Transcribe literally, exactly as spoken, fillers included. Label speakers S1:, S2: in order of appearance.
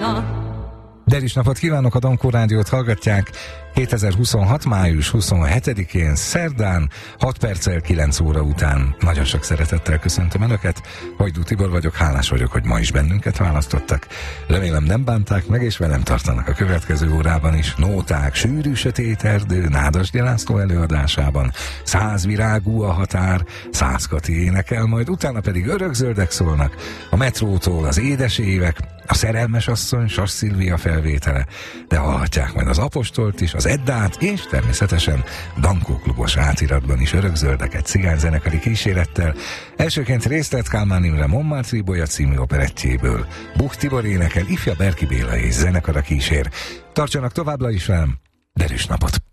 S1: Marina.
S2: Derűs napot kívánok, a Dankó Rádiót hallgatják. kétezer-huszonhat. május huszonhetedikén, szerdán, hat perccel kilenc óra után. Nagyon sok szeretettel köszöntöm Önöket. Hajdú Tibor vagyok, hálás vagyok, hogy ma is bennünket választottak. Remélem nem bánták meg, és velem tartanak a következő órában is. Nóták, sűrű sötét erdő, Nádasdy László előadásában. Száz virágú a határ, Száz Kati énekel, majd utána pedig örökzöldek szólnak. A metrótól az édes évek, a szerelmes asszony, Sas Szilvia felvétele, de hallhatják majd az Apostolt is, az Eddát, és természetesen Dankó klubos átiratban is örökzöldeket cigányzenekari kísérettel. Elsőként részt vett Kálmán Imre Montmartre bolya című operettjéből. Buch Tibor énekel, ifja Berki Béla és zenekara kísér. Tartsanak továbbra is velem, derűs napot!